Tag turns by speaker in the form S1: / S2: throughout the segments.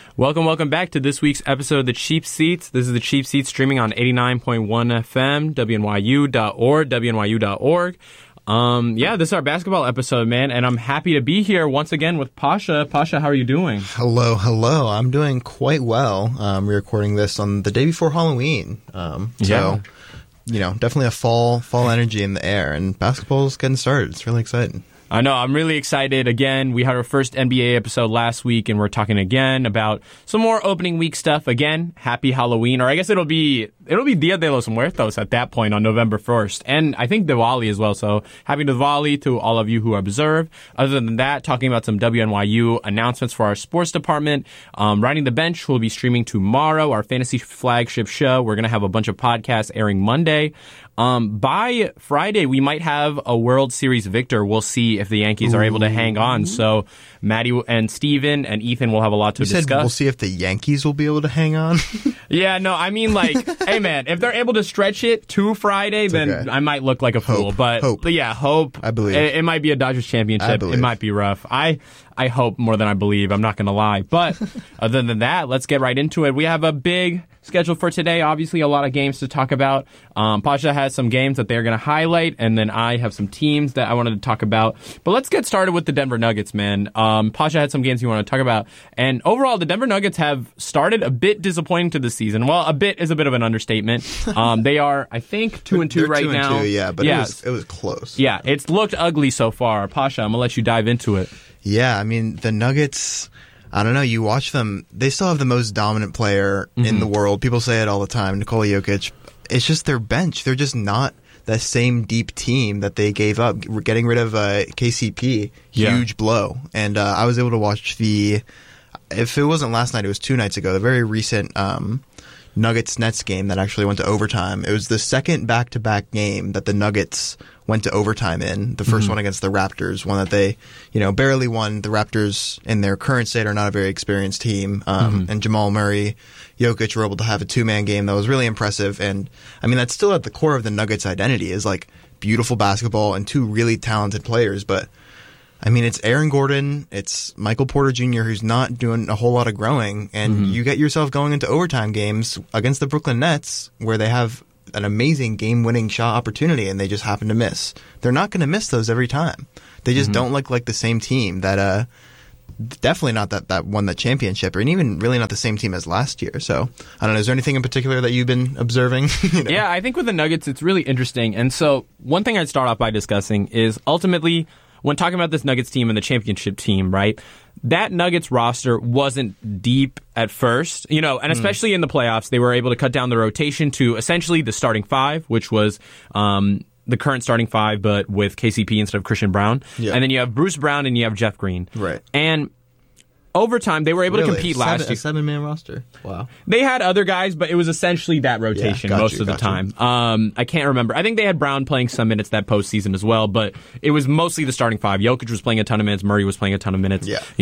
S1: Welcome back to this week's episode of The Cheap Seats. This is The Cheap Seats streaming on 89.1 FM, WNYU.org, WNYU.org. This is our basketball episode, man, and I'm happy to be here once again with Pasha. Pasha, how are you doing?
S2: Hello. I'm doing quite well. We're recording this on the day before Halloween. Definitely a fall energy in the air, and basketball's getting started. It's really exciting.
S1: I know. I'm really excited. Again, we had our first NBA episode last week, and we're talking again about some more opening week stuff. Again, happy Halloween, or I guess it'll be Dia de los Muertos at that point on November 1st, and I think Diwali as well. So happy Diwali to all of you who observe. Other than that, talking about some WNYU announcements for our sports department. Riding the Bench will be streaming tomorrow, our fantasy flagship show. We're going to have a bunch of podcasts airing Monday. By Friday, we might have a World Series victor. We'll see if the Yankees are able to hang on. So Maddie and Steven and Ethan will have a lot to discuss.
S2: We'll see if the Yankees will be able to hang on?
S1: Yeah, no, I mean, hey, man, if they're able to stretch it to Friday, then okay. I might look like a fool. Hope. But yeah, hope.
S2: I believe.
S1: It might be a Dodgers championship. It might be rough. I hope more than I believe. I'm not going to lie. But other than that, let's get right into it. We have a big schedule for today. Obviously, a lot of games to talk about. Pasha has some games that they're going to highlight, and then I have some teams that I wanted to talk about. But let's get started with the Denver Nuggets, man. Pasha had some games you want to talk about. And overall, the Denver Nuggets have started a bit disappointing to the season. Well, a bit is a bit of an understatement. They are, I think, 2-2 right now.
S2: 2-2, yeah, but it was close.
S1: Yeah, it's looked ugly so far. Pasha, I'm going to let you dive into it.
S2: Yeah, I mean, the Nuggets, I don't know, you watch them, they still have the most dominant player in the world. People say it all the time, Nikola Jokic. It's just their bench. They're just not the same deep team that they gave up. Getting rid of KCP, huge blow. And I was able to watch if it wasn't last night, it was 2 nights ago, the very recent Nuggets-Nets game that actually went to overtime. It was the second back-to-back game that the Nuggets went to overtime in. The first one against the Raptors, one that they, barely won. The Raptors, in their current state, are not a very experienced team. And Jamal Murray, Jokic were able to have a two-man game that was really impressive. And, I mean, that's still at the core of the Nuggets' identity is, beautiful basketball and two really talented players. But, I mean, it's Aaron Gordon, it's Michael Porter Jr., who's not doing a whole lot of growing. And you get yourself going into overtime games against the Brooklyn Nets, where they have an amazing game-winning shot opportunity, and they just happen to miss. They're not going to miss those every time. They just don't look like the same team that definitely not that won the championship, and even really not the same team as last year. So, I don't know, is there anything in particular that you've been observing?
S1: Yeah, I think with the Nuggets, it's really interesting. And so, one thing I'd start off by discussing is ultimately, when talking about this Nuggets team and the championship team, right, that Nuggets roster wasn't deep at first, and especially in the playoffs, they were able to cut down the rotation to essentially the starting five, which was the current starting five, but with KCP instead of Christian Brown. Yeah. And then you have Bruce Brown and you have Jeff Green.
S2: Right.
S1: And over time, they were able to compete last year.
S2: A 7-man roster. Wow.
S1: They had other guys, but it was essentially that rotation most of the time. I can't remember. I think they had Brown playing some minutes that postseason as well, but it was mostly the starting five. Jokic was playing a ton of minutes. Murray was playing a ton of minutes.
S2: Yeah.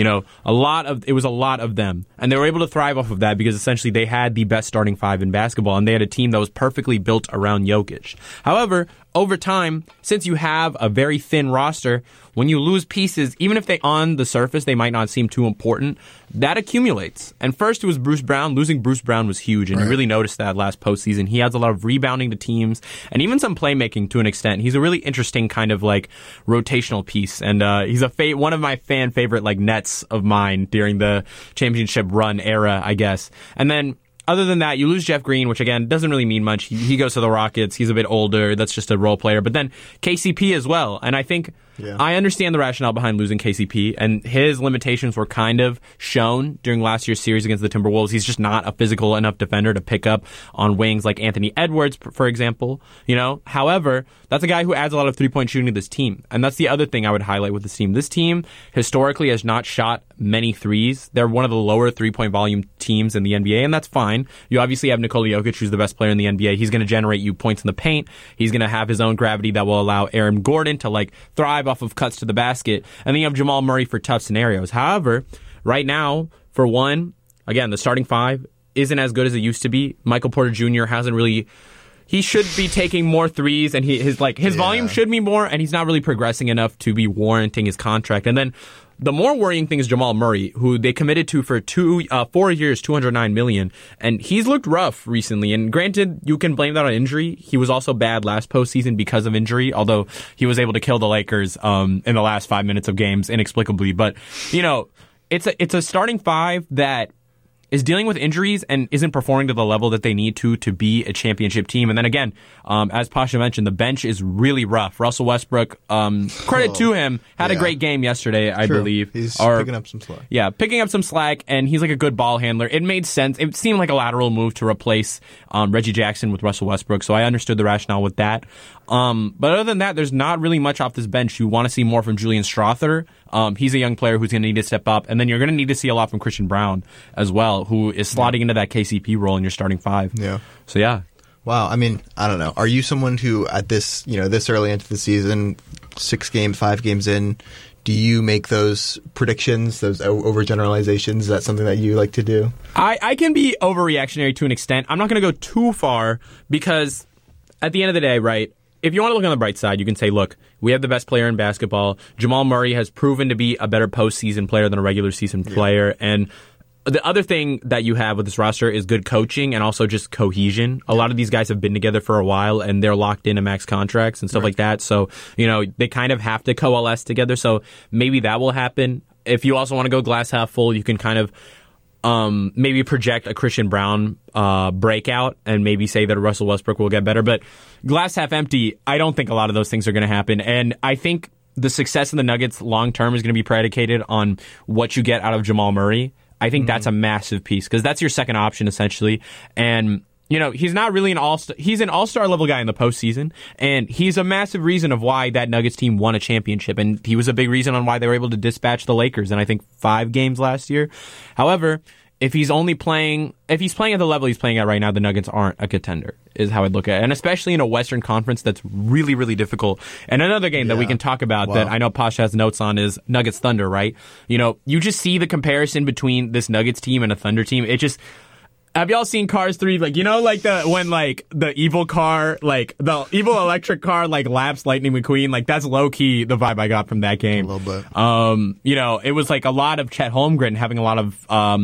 S1: It was a lot of them. And they were able to thrive off of that because essentially they had the best starting five in basketball, and they had a team that was perfectly built around Jokic. However, over time, since you have a very thin roster, when you lose pieces, even if they on the surface they might not seem too important, that accumulates. And first it was Bruce Brown. Losing Bruce Brown was huge, and you really noticed that last postseason. He adds a lot of rebounding to teams and even some playmaking to an extent. He's a really interesting kind of rotational piece, and he's one of my fan favorite Nets of mine during the championship run era, I guess. And then other than that, you lose Jeff Green, which, again, doesn't really mean much. He goes to the Rockets. He's a bit older. That's just a role player. But then KCP as well. And I think I understand the rationale behind losing KCP, and his limitations were kind of shown during last year's series against the Timberwolves. He's just not a physical enough defender to pick up on wings like Anthony Edwards, for example. However, that's a guy who adds a lot of three-point shooting to this team. And that's the other thing I would highlight with this team. This team historically has not shot many threes. They're one of the lower three-point volume teams in the NBA, and that's fine. You obviously have Nikola Jokic, who's the best player in the NBA. He's going to generate you points in the paint. He's going to have his own gravity that will allow Aaron Gordon to thrive off of cuts to the basket. And then you have Jamal Murray for tough scenarios. However, right now, for one, again, the starting five isn't as good as it used to be. Michael Porter Jr. hasn't really... He should be taking more threes, and his volume should be more, and he's not really progressing enough to be warranting his contract. And then The more worrying thing is Jamal Murray, who they committed to for 4 years, $209 million, and he's looked rough recently. And granted, you can blame that on injury. He was also bad last postseason because of injury, although he was able to kill the Lakers in the last 5 minutes of games inexplicably. But it's a starting five that is dealing with injuries and isn't performing to the level that they need to be a championship team. And then again, as Pasha mentioned, the bench is really rough. Russell Westbrook, credit to him, had a great game yesterday, I believe.
S2: He's picking up some slack.
S1: Yeah, picking up some slack, and he's like a good ball handler. It made sense. It seemed like a lateral move to replace Reggie Jackson with Russell Westbrook, so I understood the rationale with that. But other than that, there's not really much off this bench. You want to see more from Julian Strawther. He's a young player who's going to need to step up. And then you're going to need to see a lot from Christian Brown as well, who is slotting into that KCP role in your starting five.
S2: Yeah.
S1: So, yeah.
S2: Wow. I mean, I don't know. Are you someone who at this, this early into the season, 5 games in, do you make those predictions, those overgeneralizations? Is that something that you like to do?
S1: I can be overreactionary to an extent. I'm not going to go too far because at the end of the day, right, if you want to look on the bright side, you can say, look, we have the best player in basketball. Jamal Murray has proven to be a better postseason player than a regular season player. And the other thing that you have with this roster is good coaching and also just cohesion. A lot of these guys have been together for a while and they're locked into max contracts and stuff like that. So, they kind of have to coalesce together. So maybe that will happen. If you also want to go glass half full, you can kind of maybe project a Christian Brown breakout and maybe say that Russell Westbrook will get better. But glass half empty, I don't think a lot of those things are going to happen. And I think the success of the Nuggets long term is going to be predicated on what you get out of Jamal Murray. I think that's a massive piece because that's your second option essentially. And he's not really an all-star. He's an all-star level guy in the postseason, and he's a massive reason of why that Nuggets team won a championship. And he was a big reason on why they were able to dispatch the Lakers in, I think, 5 games last year. However, if he's playing at the level he's playing at right now, the Nuggets aren't a contender, is how I'd look at it. And especially in a Western Conference that's really, really difficult. And another game that we can talk about that I know Pasha has notes on is Nuggets Thunder, right? You just see the comparison between this Nuggets team and a Thunder team. It just... Have y'all seen Cars 3? When the evil car, the evil electric car, laps Lightning McQueen, that's low key the vibe I got from that game.
S2: A little bit.
S1: It was a lot of Chet Holmgren having a lot of,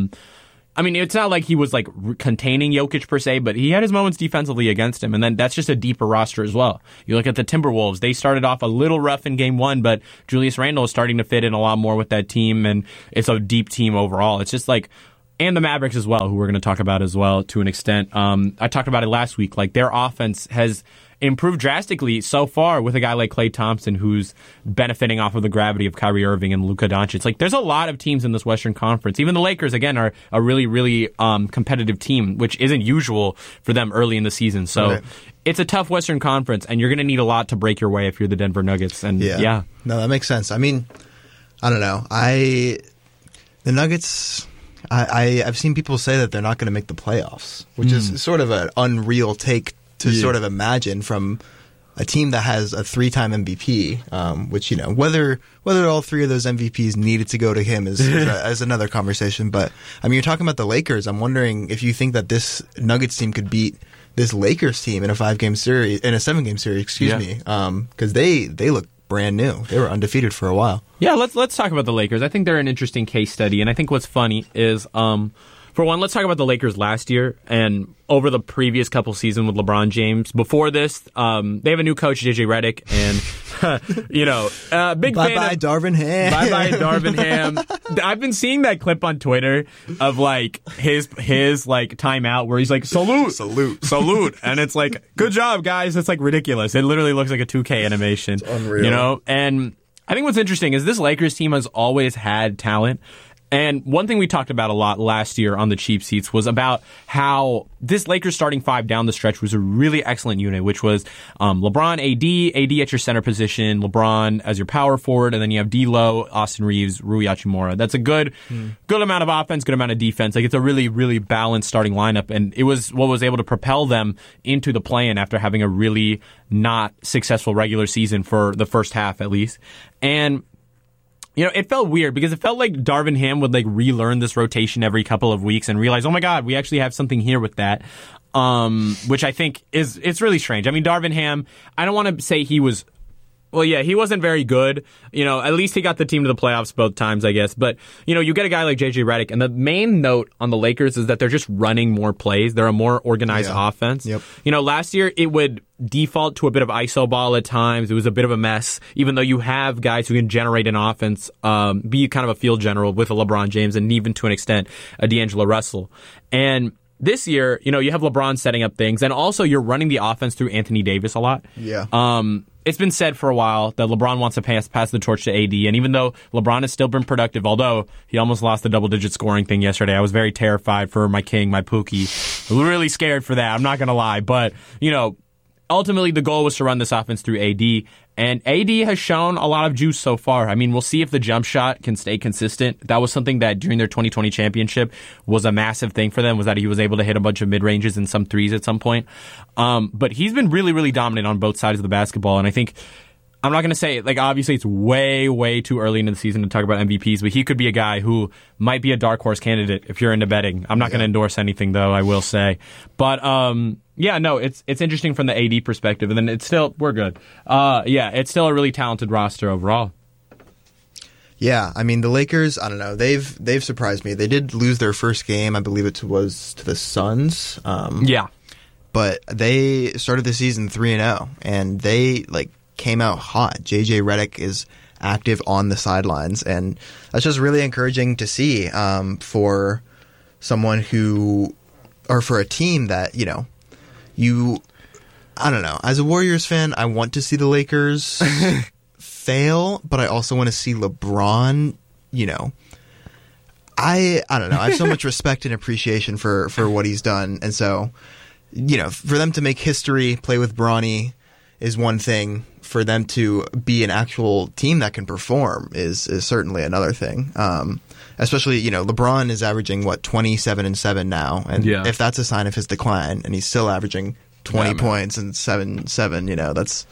S1: it's not like he was containing Jokic per se, but he had his moments defensively against him. And then that's just a deeper roster as well. You look at the Timberwolves, they started off a little rough in game 1, but Julius Randle is starting to fit in a lot more with that team. And it's a deep team overall. It's just and the Mavericks as well, who we're going to talk about as well to an extent. I talked about it last week. Their offense has improved drastically so far with a guy like Klay Thompson, who's benefiting off of the gravity of Kyrie Irving and Luka Doncic. There's a lot of teams in this Western Conference. Even the Lakers, again, are a really, really competitive team, which isn't usual for them early in the season. So it's a tough Western Conference, and you're going to need a lot to break your way if you're the Denver Nuggets. And
S2: No, that makes sense. I mean, I don't know. The Nuggets... I've seen people say that they're not going to make the playoffs, which is sort of an unreal take to sort of imagine from a team that has a 3-time MVP, which, whether all 3 of those MVPs needed to go to him is another conversation. But, you're talking about the Lakers. I'm wondering if you think that this Nuggets team could beat this Lakers team in a 7-game series, because they look brand new. They were undefeated for a while.
S1: Yeah, let's talk about the Lakers. I think they're an interesting case study, and I think what's funny is, for one, let's talk about the Lakers last year and over the previous couple seasons with LeBron James. Before this, they have a new coach, JJ Redick, and big fan
S2: of Darvin Ham.
S1: Bye Darvin Ham. I've been seeing that clip on Twitter of his timeout where he's salute, and it's good job, guys. It's ridiculous. It literally looks like a 2K animation.
S2: It's unreal.
S1: And I think what's interesting is this Lakers team has always had talent. And one thing we talked about a lot last year on the Cheap Seats was about how this Lakers starting 5 down the stretch was a really excellent unit, which was LeBron, AD at your center position, LeBron as your power forward, and then you have D'Lo, Austin Reeves, Rui Hachimura. That's a good amount of offense, good amount of defense. It's a really, really balanced starting lineup, and it was what was able to propel them into the play-in after having a really not successful regular season for the first half, at least. And it felt weird because it felt like Darvin Ham would relearn this rotation every couple of weeks and realize, oh my God, we actually have something here with that. Which I think it's really strange. Darvin Ham, I don't want to say he was Well, yeah, he wasn't very good. At least he got the team to the playoffs both times, I guess. But, you get a guy like JJ Redick, and the main note on the Lakers is that they're just running more plays. They're a more organized offense.
S2: Yep.
S1: Last year it would default to a bit of iso ball at times. It was a bit of a mess, even though you have guys who can generate an offense, be kind of a field general with a LeBron James and even to an extent a D'Angelo Russell. And this year, you have LeBron setting up things, and also you're running the offense through Anthony Davis a lot.
S2: Yeah.
S1: It's been said for a while that LeBron wants to pass the torch to AD, and even though LeBron has still been productive, although he almost lost the double-digit scoring thing yesterday, I was very terrified for my king, my Pookie. Really scared for that, I'm not going to lie. But, ultimately the goal was to run this offense through AD, and AD has shown a lot of juice so far. I mean, we'll see if the jump shot can stay consistent. That was something that during their 2020 championship was a massive thing for them, was that he was able to hit a bunch of mid-ranges and some threes at some point. But he's been really, really dominant on both sides of the basketball, and I think I'm not going to say, obviously it's way, way too early into the season to talk about MVPs, but he could be a guy who might be a dark horse candidate if you're into betting. I'm not going to endorse anything, though, I will say. But, it's interesting from the AD perspective, and then we're good. It's still a really talented roster overall.
S2: Yeah, I mean, the Lakers, I don't know, they've surprised me. They did lose their first game, I believe it was to the Suns. But they started the season 3-0, and they, came out hot. JJ Redick is active on the sidelines, and that's just really encouraging to see for someone or for a team that, I don't know. As a Warriors fan, I want to see the Lakers fail, but I also want to see LeBron, I don't know. I have so much respect and appreciation for what he's done, and so, for them to make history, play with Bronny is one thing. For them to be an actual team that can perform is certainly another thing. Especially, LeBron is averaging 27-7 now, and if that's a sign of his decline, and he's still averaging 20 points and 7-7, that's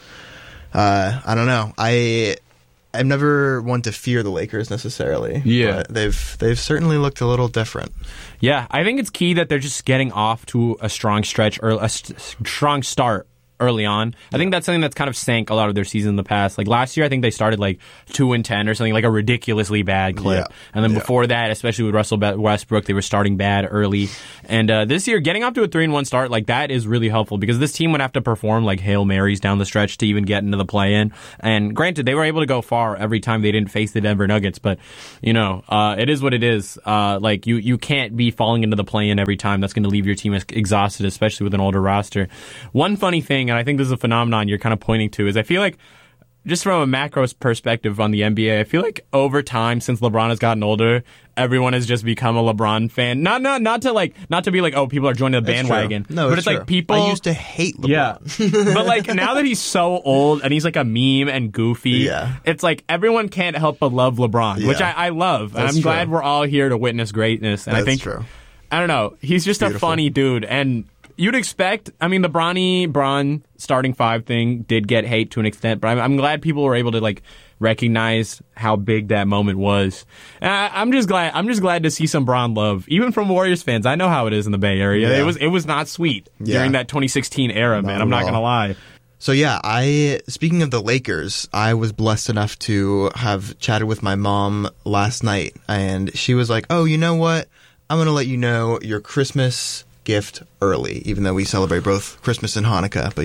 S2: I don't know. I'm never one to fear the Lakers necessarily.
S1: Yeah,
S2: but they've certainly looked a little different.
S1: Yeah, I think it's key that they're just getting off to a strong stretch or a strong start early on. I think that's something that's kind of sank a lot of their season in the past. Last year, I think they started 2-10 or something, a ridiculously bad clip. Yeah. And then before that, especially with Russell Westbrook, they were starting bad early. And this year, getting off to a 3-1 start, that is really helpful because this team would have to perform Hail Marys down the stretch to even get into the play-in. And granted, they were able to go far every time they didn't face the Denver Nuggets, but, it is what it is. You can't be falling into the play-in every time. That's going to leave your team exhausted, especially with an older roster. One funny thing, and I think this is a phenomenon you're kind of pointing to, is I feel like, just from a macro perspective on the NBA, I feel like over time, since LeBron has gotten older, everyone has just become a LeBron fan. Not to be oh, people are joining the bandwagon.
S2: No,
S1: but it's
S2: true.
S1: People.
S2: I used to hate LeBron.
S1: Yeah. But now that he's so old and he's a meme and goofy, it's everyone can't help but love LeBron, which I love. That's and I'm glad we're all here to witness greatness. And
S2: That's
S1: I think,
S2: true.
S1: I don't know, he's just a funny dude. And you'd expect, the Bron starting five thing did get hate to an extent, but I'm glad people were able to recognize how big that moment was. And I'm just glad to see some Bron love, even from Warriors fans. I know how it is in the Bay Area.
S2: Yeah.
S1: It was not sweet during that 2016 era, man. I'm not gonna lie.
S2: So speaking of the Lakers, I was blessed enough to have chatted with my mom last night, and she was like, "Oh, you know what? I'm gonna let you know your Christmas gift early," even though we celebrate both Christmas and Hanukkah.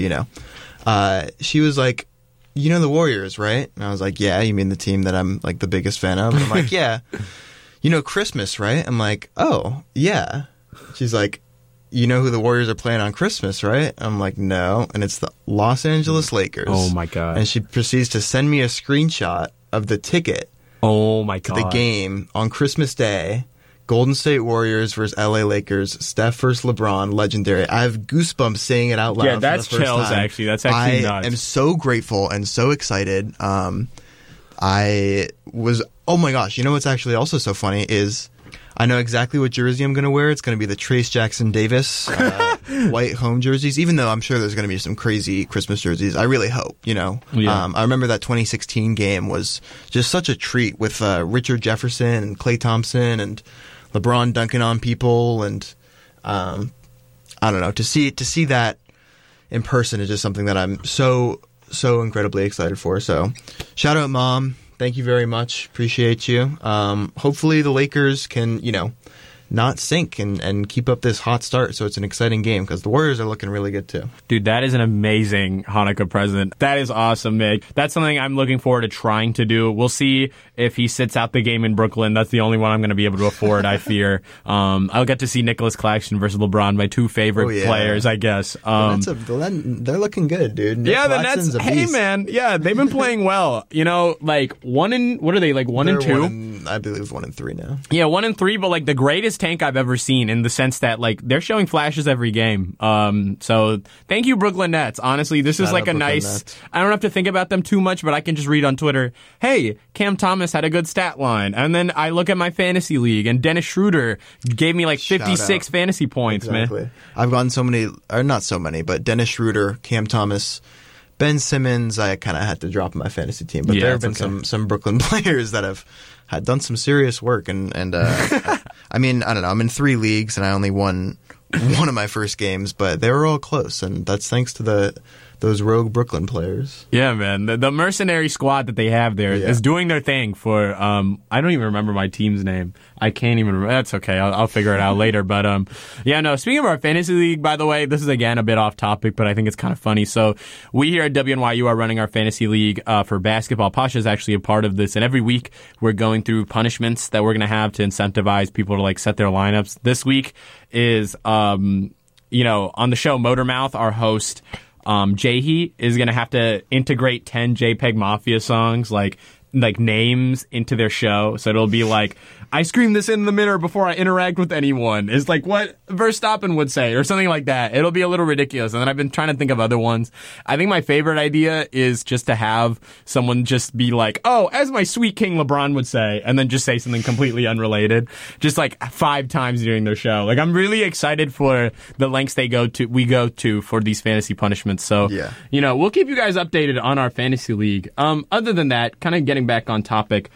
S2: But she was like, "You know the Warriors, right?" And I was like, "Yeah, you mean the team that I'm the biggest fan of?" And I'm like, "Yeah." "You know Christmas, right?" I'm like, "Oh, yeah." She's like, "You know who the Warriors are playing on Christmas, right?" I'm like, "No." And it's the Los Angeles Lakers.
S1: Oh my god.
S2: And she proceeds to send me a screenshot of the ticket
S1: to
S2: the game on Christmas Day. Golden State Warriors versus LA Lakers. Steph versus LeBron. Legendary. I have goosebumps saying it out loud.
S1: Yeah, that's
S2: for the first
S1: chills,
S2: time.
S1: actually. That's actually nuts.
S2: I am so grateful and so excited. I was, oh my gosh, you know what's actually also so funny is I know exactly what jersey I'm going to wear. It's going to be the Trace Jackson Davis white home jerseys, even though I'm sure there's going to be some crazy Christmas jerseys. I really hope,
S1: Yeah.
S2: I remember that 2016 game was just such a treat with Richard Jefferson and Klay Thompson and LeBron dunking on people, and I don't know, to see that in person is just something that I'm so so incredibly excited for. So, shout out, Mom. Thank you very much. Appreciate you. Hopefully the Lakers can, not sink and keep up this hot start, so it's an exciting game because the Warriors are looking really good too.
S1: Dude, that is an amazing Hanukkah present. That is awesome, Mick. That's something I'm looking forward to trying to do. We'll see if he sits out the game in Brooklyn. That's the only one I'm going to be able to afford, I fear. I'll get to see Nicholas Claxton versus LeBron, my two favorite players, I guess.
S2: They're looking good, dude.
S1: The Nets. Hey, man. Yeah, they've been playing well. What are they, 1 and 2?
S2: I believe 1 and 3 now.
S1: Yeah, 1 and 3, but the greatest tank I've ever seen in the sense that they're showing flashes every game. So thank you, Brooklyn Nets. Honestly, this is a nice. Nets. I don't have to think about them too much, but I can just read on Twitter, hey, Cam Thomas had a good stat line, and then I look at my fantasy league, and Dennis Schroeder gave me 56 fantasy points, man.
S2: I've gotten so many, or not so many, but Dennis Schroeder, Cam Thomas, Ben Simmons, I kind of had to drop in my fantasy team, but there have been some Brooklyn players that have had done some serious work, and I mean, I don't know. I'm in 3 leagues, and I only won one of my first games, but they were all close, and that's thanks to those rogue Brooklyn players.
S1: Yeah, man. The mercenary squad that they have there is doing their thing for, I don't even remember my team's name. I can't even remember. That's okay. I'll figure it out later. But, speaking of our fantasy league, by the way, this is again a bit off topic, but I think it's kind of funny. So we here at WNYU are running our fantasy league for basketball. Pasha is actually a part of this. And every week we're going through punishments that we're going to have to incentivize people to set their lineups. This week is, on the show Motormouth, our host, Jahi is going to have to integrate 10 JPEG Mafia songs, like names into their show. So it'll be I scream this in the mirror before I interact with anyone. Is what Verstappen would say or something like that. It'll be a little ridiculous. And then I've been trying to think of other ones. I think my favorite idea is just to have someone just be as my sweet king LeBron would say, and then just say something completely unrelated. Just 5 times during their show. I'm really excited for the lengths we go to for these fantasy punishments. So, we'll keep you guys updated on our fantasy league. Other than that, kind of getting back on topic,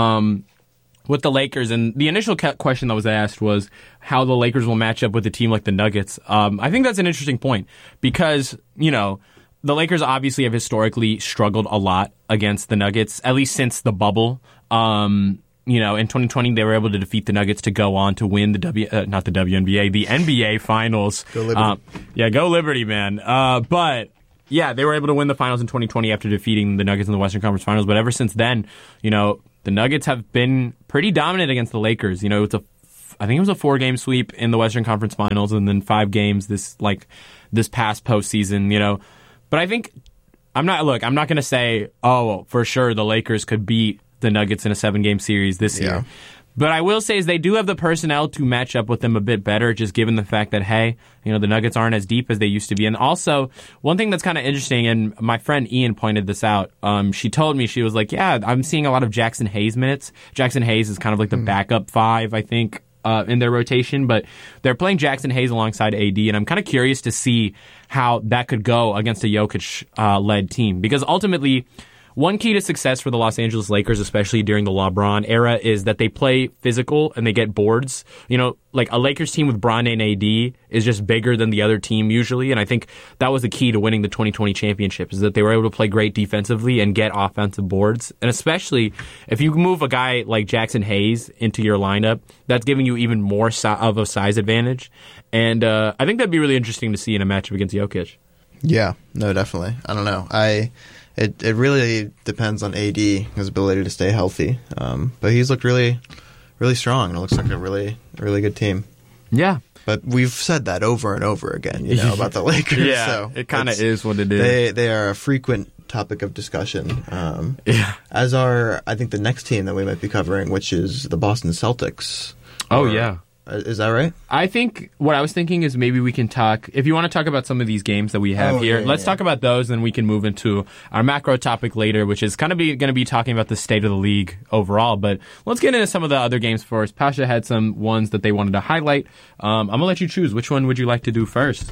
S1: with the Lakers, and the initial question that was asked was how the Lakers will match up with a team like the Nuggets. I think that's an interesting point because, the Lakers obviously have historically struggled a lot against the Nuggets, at least since the bubble. In 2020, they were able to defeat the Nuggets to go on to win the the NBA Finals.
S2: Go Liberty.
S1: Go Liberty, man. But they were able to win the finals in 2020 after defeating the Nuggets in the Western Conference Finals. But ever since then, the Nuggets have been pretty dominant against the Lakers. I think it was a 4-game sweep in the Western Conference Finals, and then 5 games this past postseason. But I think I'm not going to say, for sure the Lakers could beat the Nuggets in a 7-game series this year. But I will say is they do have the personnel to match up with them a bit better, just given the fact that, hey, the Nuggets aren't as deep as they used to be. And also, one thing that's kind of interesting, and my friend Ian pointed this out, she told me, she was like, I'm seeing a lot of Jackson Hayes minutes. Jackson Hayes is kind of the backup 5, I think, in their rotation, but they're playing Jackson Hayes alongside AD, and I'm kind of curious to see how that could go against a Jokic-led team. Because ultimately, one key to success for the Los Angeles Lakers, especially during the LeBron era, is that they play physical and they get boards. A Lakers team with Bron and AD is just bigger than the other team usually, and I think that was the key to winning the 2020 championship, is that they were able to play great defensively and get offensive boards. And especially if you move a guy like Jackson Hayes into your lineup, that's giving you even more of a size advantage. And I think that'd be really interesting to see in a matchup against Jokic.
S2: Yeah, no, definitely. I don't know. It really depends on AD, his ability to stay healthy. But he's looked really, really strong. It looks like a really, really good team.
S1: Yeah.
S2: But we've said that over and over again, about the Lakers.
S1: Yeah,
S2: so
S1: it kind of is what it is.
S2: They are a frequent topic of discussion. As are, I think, the next team that we might be covering, which is the Boston Celtics.
S1: Yeah.
S2: Is that right?
S1: I think what I was thinking is maybe we can talk, if you want to talk about some of these games that we have here, let's talk about those, and then we can move into our macro topic later, which is kind of going to be talking about the state of the league overall. But let's get into some of the other games first. Pasha had some ones that they wanted to highlight. I'm going to let you choose. Which one would you like to do first?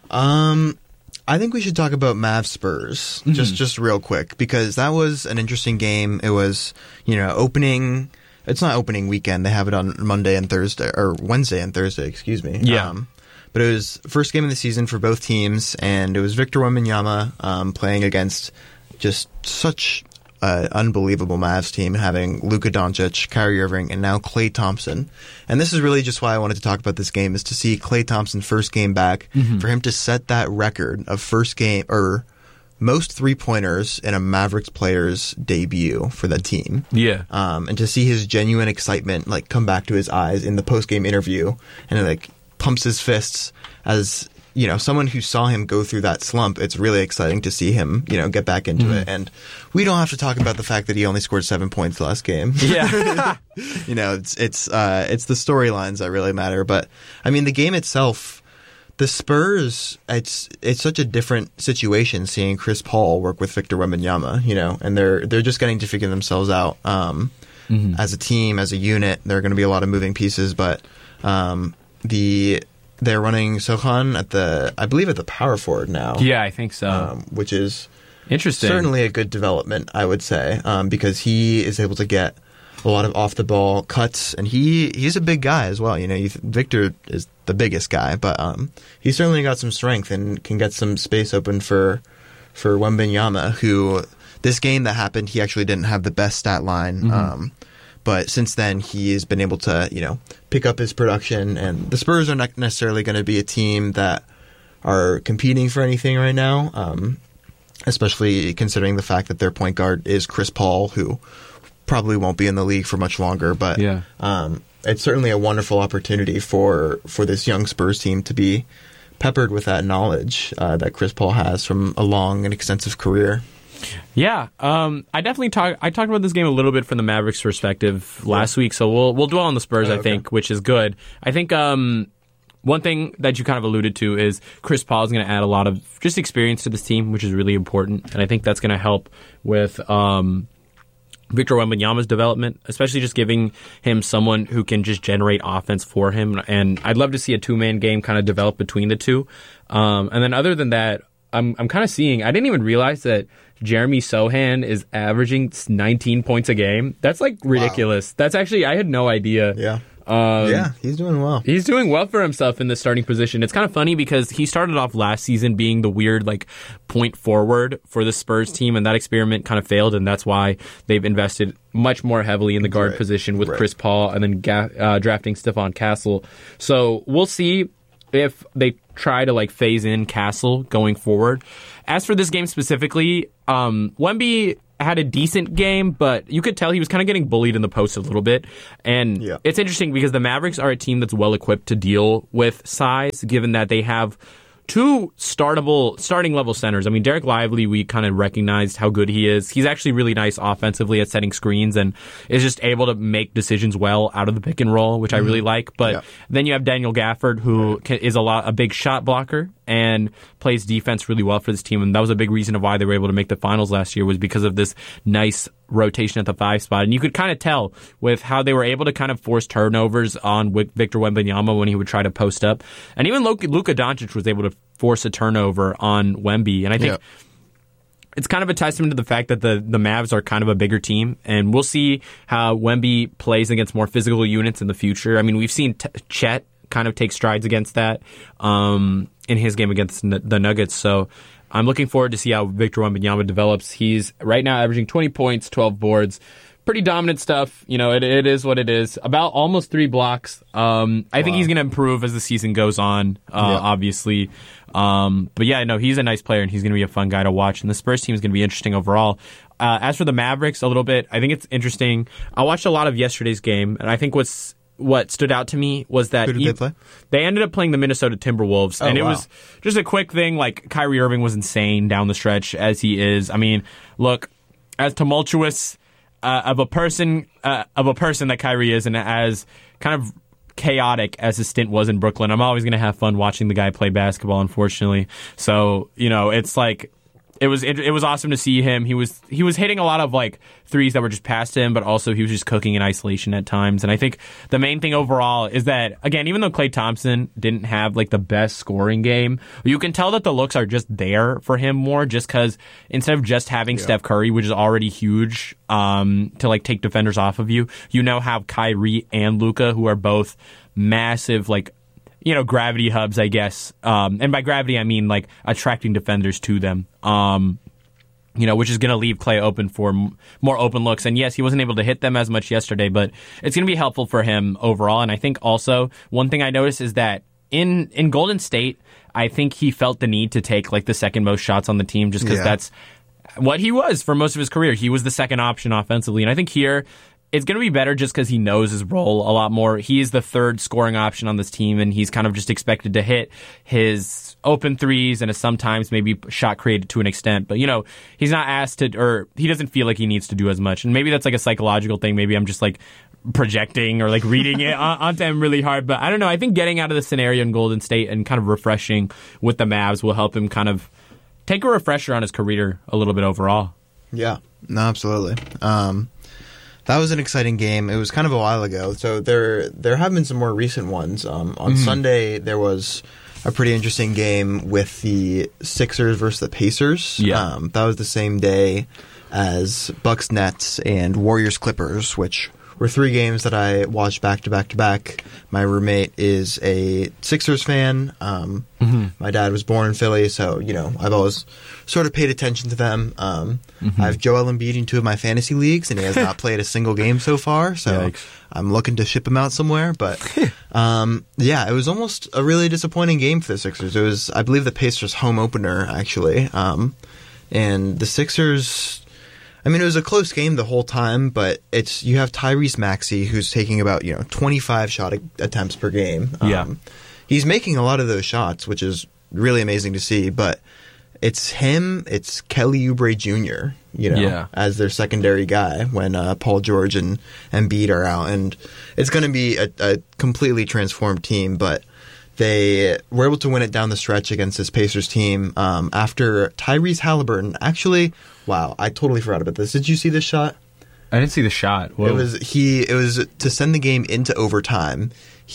S2: I think we should talk about Mavs Spurs just real quick, because that was an interesting game. It was, opening. It's not opening weekend. They have it on Monday and Thursday, or Wednesday and Thursday, excuse me.
S1: Yeah.
S2: But it was first game of the season for both teams, and it was Victor Wembanyama playing against just such an unbelievable Mavs team, having Luka Doncic, Kyrie Irving, and now Klay Thompson. And this is really just why I wanted to talk about this game, is to see Klay Thompson first game back, for him to set that record of first game or most three-pointers in a Mavericks player's debut for the team.
S1: Yeah.
S2: And to see his genuine excitement like come back to his eyes in the post-game interview, and like pumps his fists as, you know, someone who saw him go through that slump. It's really exciting to see him, you know, get back into it. And we don't have to talk about the fact that he only scored 7 points last game.
S1: Yeah.
S2: You know, it's the storylines that really matter. But I mean, the game itself, the Spurs, it's such a different situation seeing Chris Paul work with Victor Wembanyama, you know, and they're just getting to figure themselves out as a team, as a unit. There are going to be a lot of moving pieces, but they're running Sochan I believe at the power forward now.
S1: Yeah, I think so.
S2: Which is
S1: interesting.
S2: Certainly a good development, I would say, because he is able to get a lot of off the ball cuts, and he's a big guy as well. You know, Victor is the biggest guy, but he's certainly got some strength and can get some space open for Wembanyama, who this game that happened, he actually didn't have the best stat line. But since then, he has been able to, you know, pick up his production. And the Spurs are not necessarily going to be a team that are competing for anything right now, especially considering the fact that their point guard is Chris Paul, who probably won't be in the league for much longer. But
S1: yeah.
S2: It's certainly a wonderful opportunity for this young Spurs team to be peppered with that knowledge that Chris Paul has from a long and extensive career.
S1: Yeah, I definitely talked about this game a little bit from the Mavericks' perspective last week, so we'll dwell on the Spurs, I think, which is good. I think one thing that you kind of alluded to is Chris Paul is going to add a lot of just experience to this team, which is really important, and I think that's going to help with Victor Wembanyama's development, especially just giving him someone who can just generate offense for him, and I'd love to see a two-man game kind of develop between the two. And then other than that, I'm kind of seeing, I didn't even realize that Jeremy Sohan is averaging 19 points a game. That's like ridiculous. Wow. That's actually, I had no idea.
S2: Yeah. Yeah, he's doing well.
S1: He's doing well for himself in the starting position. It's kind of funny because he started off last season being the weird like point forward for the Spurs team, and that experiment kind of failed, and that's why they've invested much more heavily in the guard position with Chris Paul and then drafting Stephon Castle. So we'll see if they try to like phase in Castle going forward. As for this game specifically, Wemby had a decent game, but you could tell he was kind of getting bullied in the post a little bit. And it's interesting because the Mavericks are a team that's well equipped to deal with size, given that they have two starting level centers. I mean, Derek Lively, we kind of recognized how good he is. He's actually really nice offensively at setting screens and is just able to make decisions well out of the pick and roll, which I really like. But then you have Daniel Gafford, who is a big shot blocker and plays defense really well for this team. And that was a big reason of why they were able to make the finals last year, was because of this nice rotation at the 5 spot. And you could kind of tell with how they were able to kind of force turnovers on Victor Wembanyama when he would try to post up. And even Luka Doncic was able to force a turnover on Wemby. And I think it's kind of a testament to the fact that the Mavs are kind of a bigger team. And we'll see how Wemby plays against more physical units in the future. I mean, we've seen Chet kind of take strides against that in his game against the Nuggets. So I'm looking forward to see how Victor Wembanyama develops. He's right now averaging 20 points, 12 boards. Pretty dominant stuff. You know, it is what it is. About almost 3 blocks. I think he's going to improve as the season goes on, obviously. But yeah, no, he's a nice player, and he's going to be a fun guy to watch. And the Spurs team is going to be interesting overall. As for the Mavericks, a little bit, I think it's interesting. I watched a lot of yesterday's game, and I think what stood out to me was that
S2: who did they play?
S1: They ended up playing the Minnesota Timberwolves, and it was just a quick thing. Like, Kyrie Irving was insane down the stretch, as he is. I mean, look, as tumultuous of a person that Kyrie is, and as kind of chaotic as his stint was in Brooklyn, I'm always going to have fun watching the guy play basketball, unfortunately. So, you know, it's like it was awesome to see him. He was hitting a lot of like threes that were just past him, but also he was just cooking in isolation at times. And I think the main thing overall is that, again, even though Klay Thompson didn't have like the best scoring game, you can tell that the looks are just there for him more, just because instead of just having Steph Curry, which is already huge, to like take defenders off of you, you now have Kyrie and Luka, who are both massive, like, you know, gravity hubs, I guess. And by gravity, I mean like attracting defenders to them. which is going to leave Klay open for more open looks. And yes, he wasn't able to hit them as much yesterday, but it's going to be helpful for him overall. And I think also one thing I noticed is that in Golden State, I think he felt the need to take like the second most shots on the team just because that's what he was for most of his career. He was the second option offensively. And I think here it's going to be better just because he knows his role a lot more. He is the third scoring option on this team, and he's kind of just expected to hit his open threes and sometimes maybe shot created to an extent. But, he's not asked to, or he doesn't feel like he needs to do as much. And maybe that's like a psychological thing. Maybe I'm just like projecting or like reading it onto him really hard. But I don't know. I think getting out of the scenario in Golden State and kind of refreshing with the Mavs will help him kind of take a refresher on his career a little bit overall.
S2: Yeah, no, absolutely. That was an exciting game. It was kind of a while ago, so there have been some more recent ones. On Sunday, there was a pretty interesting game with the Sixers versus the Pacers.
S1: Yeah.
S2: That was the same day as Bucks Nets and Warriors Clippers, which were 3 games that I watched back to back to back. My roommate is a Sixers fan. My dad was born in Philly, so I've always sort of paid attention to them. I have Joel Embiid in 2 of my fantasy leagues, and he has not played a single game so far. So I'm looking to ship him out somewhere. But it was almost a really disappointing game for the Sixers. It was, I believe, the Pacers' home opener actually, and the Sixers. I mean, it was a close game the whole time, but you have Tyrese Maxey, who's taking about 25 shot attempts per game. He's making a lot of those shots, which is really amazing to see. But it's him, it's Kelly Oubre Jr. As their secondary guy when Paul George and Embiid are out, and it's going to be a completely transformed team. But they were able to win it down the stretch against this Pacers team after Tyrese Halliburton. Actually, wow, I totally forgot about this. Did you see this shot?
S1: I didn't see the shot. Whoa.
S2: It was to send the game into overtime.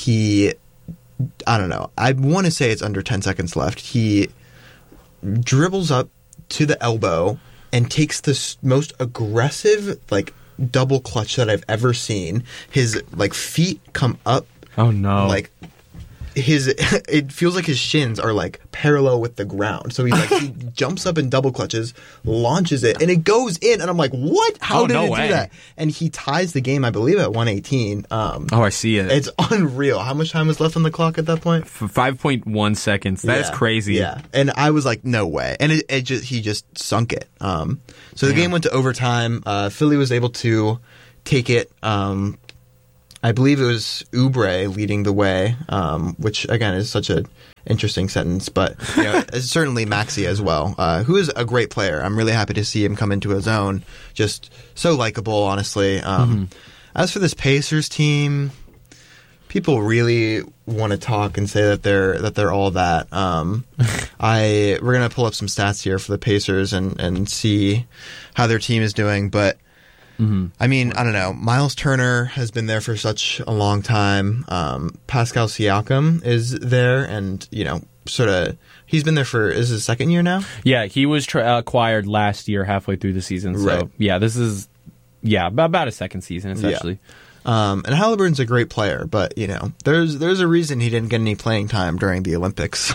S2: I don't know. I want to say it's under 10 seconds left. He dribbles up to the elbow and takes the most aggressive double clutch that I've ever seen. His feet come up.
S1: Oh no!
S2: It feels like his shins are parallel with the ground. So he jumps up and double clutches, launches it, and it goes in. And I'm like, what? How did it do that? And he ties the game, I believe, at 118.
S1: I see it.
S2: It's unreal. How much time was left on the clock at that point?
S1: 5.1 seconds. That is crazy.
S2: Yeah. And I was like, no way. And he just sunk it. So the game went to overtime. Philly was able to take it. I believe it was Oubre leading the way, which, again, is such an interesting sentence. But certainly Maxey as well, who is a great player. I'm really happy to see him come into his own. Just so likable, honestly. As for this Pacers team, people really want to talk and say that they're all that. We're going to pull up some stats here for the Pacers and see how their team is doing. But I mean, I don't know. Miles Turner has been there for such a long time. Pascal Siakam is there, and he's been there for is his second year now.
S1: Yeah, he was acquired last year, halfway through the season. So
S2: right.
S1: Yeah, this is about a second season essentially.
S2: Yeah. And Halliburton's a great player, but there's a reason he didn't get any playing time during the Olympics.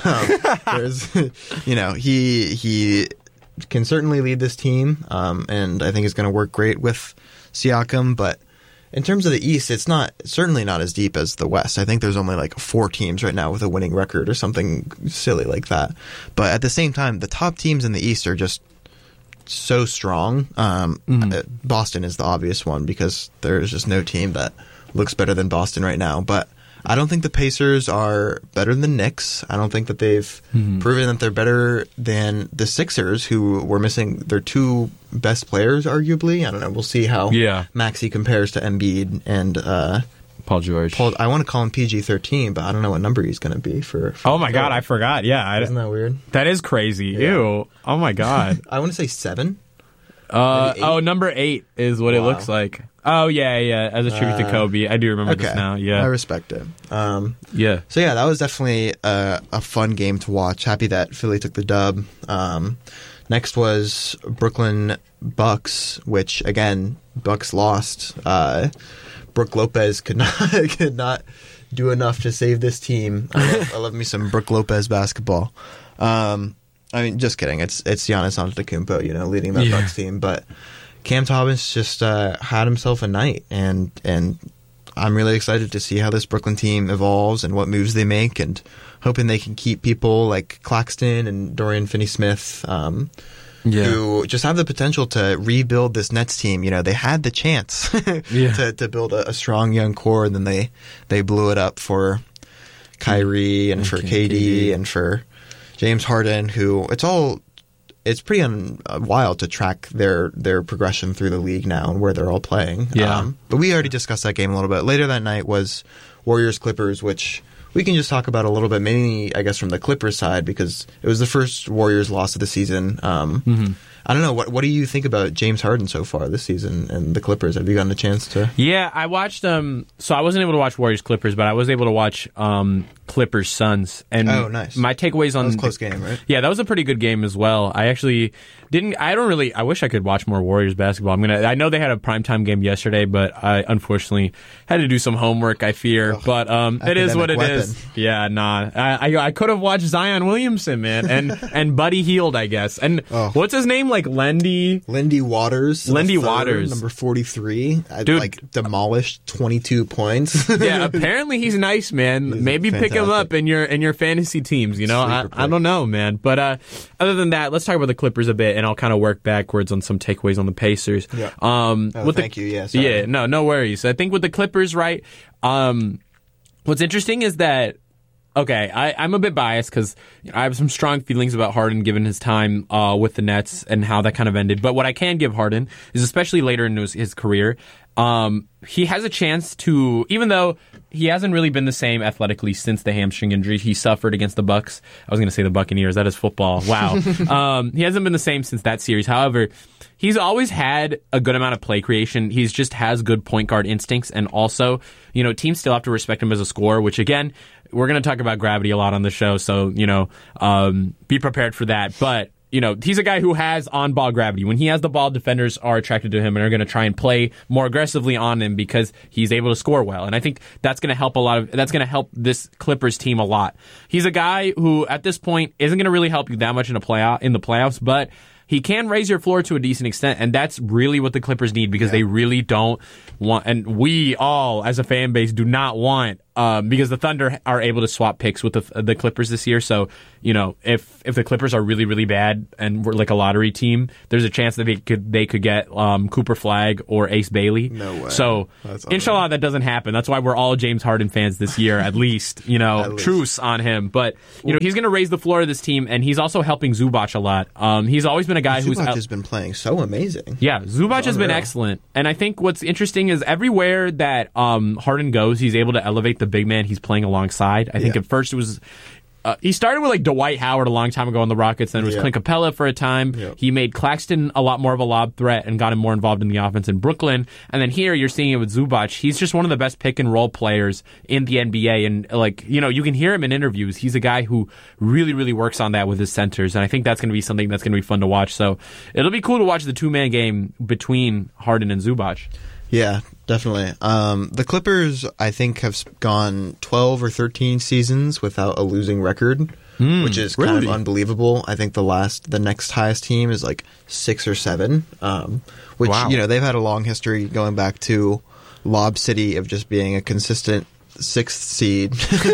S2: He can certainly lead this team, and I think is going to work great with Siakam. But in terms of the East, it's certainly not as deep as the West. I think there's only 4 teams right now with a winning record or something silly like that. But at the same time, the top teams in the East are just so strong. Boston is the obvious one because there's just no team that looks better than Boston right now. But I don't think the Pacers are better than the Knicks. I don't think that they've proven that they're better than the Sixers, who were missing their 2 best players, arguably. I don't know. We'll see how Maxey compares to Embiid and
S1: Paul George.
S2: I want to call him PG-13, but I don't know what number he's going to be for
S1: oh my God, I forgot. Yeah.
S2: Isn't that weird?
S1: That is crazy. Yeah. Ew. Oh my God.
S2: I want to say 7.
S1: Number 8 is what it looks like. Oh, yeah, as a tribute to Kobe. I do remember this now, yeah.
S2: I respect it.
S1: So,
S2: that was definitely a fun game to watch. Happy that Philly took the dub. Next was Brooklyn Bucks, which, again, Bucks lost. Brook Lopez could not do enough to save this team. I love me some Brook Lopez basketball. I mean, just kidding. It's Giannis Antetokounmpo, leading that Bucks team. But Cam Thomas just had himself a night, and I'm really excited to see how this Brooklyn team evolves and what moves they make, and hoping they can keep people like Claxton and Dorian Finney-Smith, who just have the potential to rebuild this Nets team. They had the chance to build a strong young core, and then they blew it up for Kyrie and for KD and for James Harden, who it's pretty wild to track their progression through the league now and where they're all playing.
S1: Yeah.
S2: But we already discussed that game a little bit. Later that night was Warriors-Clippers, which we can just talk about a little bit, mainly, I guess, from the Clippers side, because it was the first Warriors loss of the season. I don't know. What do you think about James Harden so far this season and the Clippers? Have you gotten a chance to?
S1: Yeah, I watched so I wasn't able to watch Warriors-Clippers, but I was able to watch Clippers-Suns. And
S2: oh, nice.
S1: My takeaways on...
S2: That was a close game, right?
S1: Yeah, that was a pretty good game as well. I actually I wish I could watch more Warriors basketball. I know they had a primetime game yesterday, but I unfortunately had to do some homework, I fear. But it is what it is. Yeah, nah. I could have watched Zion Williamson, man, and Buddy Hield, I guess. And what's his name? Like Lindy
S2: Waters.
S1: Waters.
S2: Number 43.
S1: Dude.
S2: Demolished 22 points.
S1: Yeah, apparently he's nice, man. Maybe pick him up in your fantasy teams, I don't know, man. But other than that, let's talk about the Clippers a bit, and I'll kind of work backwards on some takeaways on the Pacers.
S2: Yeah.
S1: Thank
S2: you. Yeah, sorry.
S1: Yeah, no worries. I think with the Clippers, right, what's interesting is that, okay, I'm a bit biased because I have some strong feelings about Harden given his time with the Nets and how that kind of ended. But what I can give Harden is, especially later in his career, he has a chance to, even though he hasn't really been the same athletically since the hamstring injury he suffered against the Bucks. I was going to say the Buccaneers. That is football. Wow. He hasn't been the same since that series. However, he's always had a good amount of play creation. He's just has good point guard instincts. And also, teams still have to respect him as a scorer, which again, we're going to talk about gravity a lot on the show. So, be prepared for that. But, he's a guy who has on-ball gravity. When he has the ball, defenders are attracted to him and are going to try and play more aggressively on him because he's able to score well. And I think that's going to help that's going to help this Clippers team a lot. He's a guy who, at this point, isn't going to really help you that much in the playoffs, but he can raise your floor to a decent extent, and that's really what the Clippers need because they really don't want, and we all, as a fan base, do not want, because the Thunder are able to swap picks with the Clippers this year. So, if the Clippers are really, really bad and we're like a lottery team, there's a chance that they could get Cooper Flagg or Ace Bailey.
S2: No way.
S1: So, inshallah, that doesn't happen. That's why we're all James Harden fans this year, at least. Truce on him. But, he's going to raise the floor of this team, and he's also helping Zubac a lot. He's always been a guy
S2: Zubac has been playing so amazing.
S1: Yeah, Zubac has been excellent. And I think what's interesting is everywhere that Harden goes, he's able to elevate the big man he's playing alongside. I think at first it was... he started with like Dwight Howard a long time ago on the Rockets, then it was Clint Capella for a time. He made Claxton a lot more of a lob threat and got him more involved in the offense in Brooklyn. And then here you're seeing it with Zubac. He's just one of the best pick and roll players in the NBA. And you can hear him in interviews. He's a guy who really, really works on that with his centers. And I think that's going to be something that's going to be fun to watch. So it'll be cool to watch the two-man game between Harden and Zubac.
S2: Yeah, definitely. The Clippers, I think, have gone 12 or 13 seasons without a losing record, which is kind of unbelievable. I think the next highest team is like 6 or 7, which, they've had a long history going back to Lob City of just being a consistent 6th seed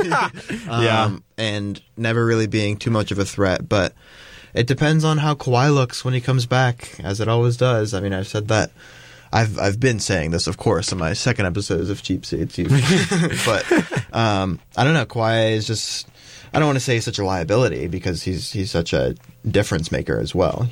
S2: and never really being too much of a threat. But it depends on how Kawhi looks when he comes back, as it always does. I mean, I've said that. I've been saying this, of course, in my second episodes of Cheap Seats. But I don't know. Kawhi is just, I don't want to say such a liability because he's such a difference maker as well.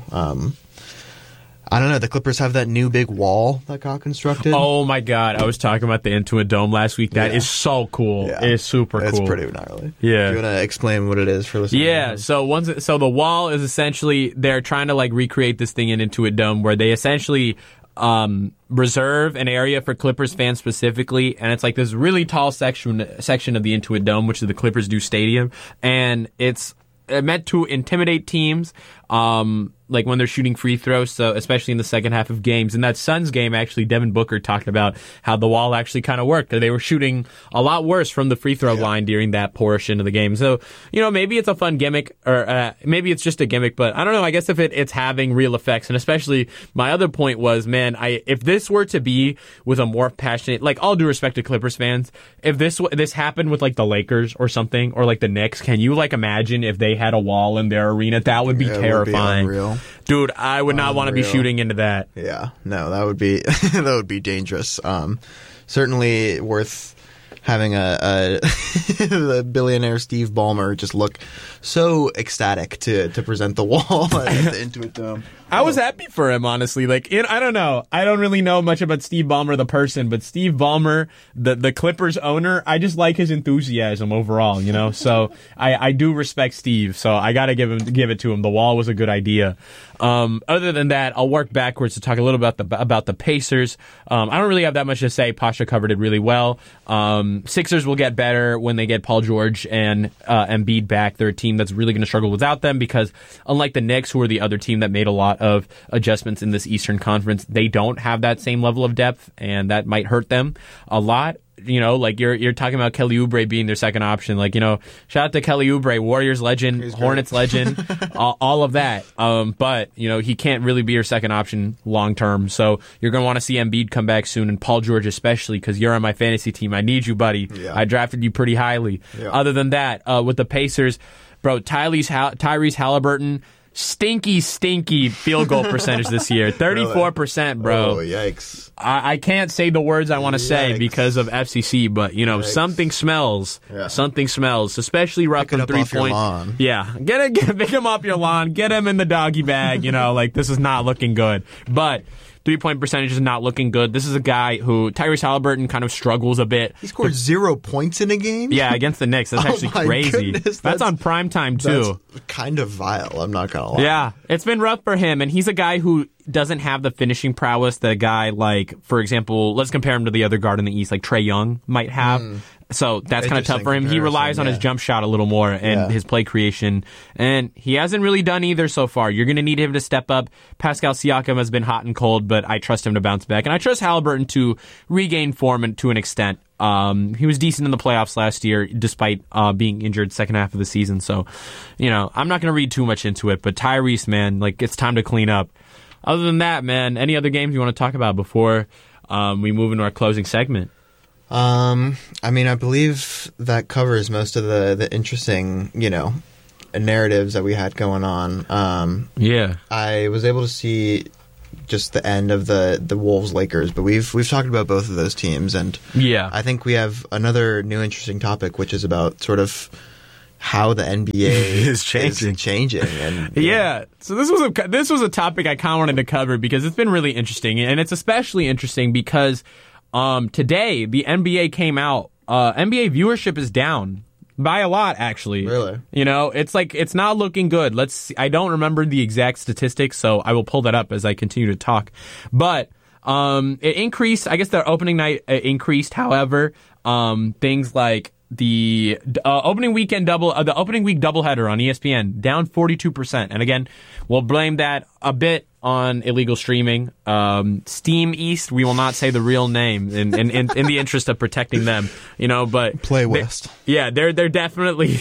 S2: I don't know. The Clippers have that new big wall that got constructed.
S1: Oh my God! I was talking about the Intuit Dome last week. That is so cool. Yeah. It's super cool.
S2: It's pretty gnarly.
S1: Yeah.
S2: Do you want to explain what it is for listeners?
S1: Yeah. So the wall is essentially they're trying to like recreate this thing in Intuit Dome where they essentially reserve an area for Clippers fans specifically, and it's like this really tall section of the Intuit Dome, which is the Clippers' new stadium, and it's meant to intimidate teams. like when they're shooting free throws, so especially in the second half of games. In that Suns game, actually, Devin Booker talked about how the wall actually kind of worked. They were shooting a lot worse from the free throw line during that portion of the game. So, maybe it's a fun gimmick, or maybe it's just a gimmick, but I don't know. I guess if it's having real effects, and especially my other point was, man, if this were to be with a more passionate, like, all due respect to Clippers fans, if this happened with like the Lakers or something, or like the Knicks, can you like imagine if they had a wall in their arena? That would be terrifying.
S2: Would be unreal.
S1: Dude, I would not want to be shooting into that.
S2: Yeah, no, that would be that would be dangerous. Certainly worth having the billionaire Steve Ballmer just look so ecstatic to present the wall at the Intuit Dome.
S1: I was happy for him, honestly. Like, I don't know. I don't really know much about Steve Ballmer, the person, but Steve Ballmer, the Clippers owner, I just like his enthusiasm overall, So I do respect Steve. So I got to give it to him. The wall was a good idea. Other than that, I'll work backwards to talk a little about the Pacers. I don't really have that much to say. Pasha covered it really well. Sixers will get better when they get Paul George and Embiid back. They're a team that's really going to struggle without them because, unlike the Knicks, who are the other team that made a lot of adjustments in this Eastern Conference, they don't have that same level of depth, and that might hurt them a lot. Like you're talking about Kelly Oubre being their second option. Like, shout out to Kelly Oubre, Warriors legend, Hornets legend, all of that. But, he can't really be your second option long term. So you're going to want to see Embiid come back soon, and Paul George especially, because you're on my fantasy team. I need you, buddy.
S2: Yeah.
S1: I drafted you pretty highly. Yeah. Other than that, with the Pacers, bro, Tyrese Halliburton, stinky field goal percentage this year. 34%, bro.
S2: Oh, yikes.
S1: I can't say the words I want to say because of FCC, but, something smells. Yeah. Something smells, especially rough from 3-point. Yeah. Pick him off your lawn. Get him in the doggy bag. Like, this is not looking good. But 3-point percentage is not looking good. This is a guy who, Tyrese Halliburton, kind of struggles a bit.
S2: He scored 0 points in a game?
S1: Yeah, against the Knicks. That's actually crazy.
S2: Goodness,
S1: that's on primetime, too.
S2: That's kind of vile, I'm not going to lie.
S1: Yeah, it's been rough for him, and he's a guy who doesn't have the finishing prowess that a guy like, for example, let's compare him to the other guard in the East, like Trae Young might have. So that's kind of tough for him. He relies on his jump shot a little more and his play creation, and he hasn't really done either so far. You're going to need him to step up. Pascal Siakam has been hot and cold, but I trust him to bounce back, and I trust Halliburton to regain form to an extent. He was decent in the playoffs last year, despite being injured second half of the season. So, I'm not going to read too much into it, but Tyrese, man, like, it's time to clean up. Other than that, man, any other games you want to talk about before we move into our closing segment?
S2: I believe that covers most of the interesting, narratives that we had going on.
S1: Yeah.
S2: I was able to see just the end of the Wolves-Lakers, but we've talked about both of those teams, and
S1: yeah,
S2: I think we have another new interesting topic, which is about sort of how the NBA is changing. And
S1: yeah. So this was a topic I kind of wanted to cover because it's been really interesting, and it's especially interesting because today the NBA came out. NBA viewership is down by a lot, actually.
S2: Really?
S1: It's not looking good. Let's see. I don't remember the exact statistics, so I will pull that up as I continue to talk. But it increased. I guess their opening night increased. However, things like the opening week doubleheader on ESPN down 42%. And again, we'll blame that a bit on illegal streaming. Steam East, we will not say the real name in the interest of protecting them, but
S2: Play West.
S1: They're definitely